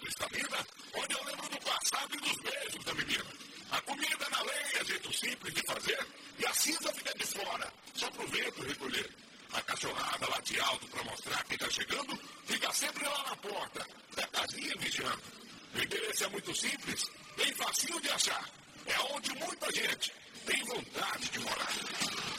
prato estamina, onde eu lembro do passado e dos beijos da menina. A comida na lenha, jeito simples de fazer, e a cinza fica de fora, só pro vento recolher. A cachorrada late alto para mostrar quem tá chegando, fica sempre lá na porta, da casinha vigiando. O endereço é muito simples, bem facinho de achar. É onde muita gente tem vontade de morar.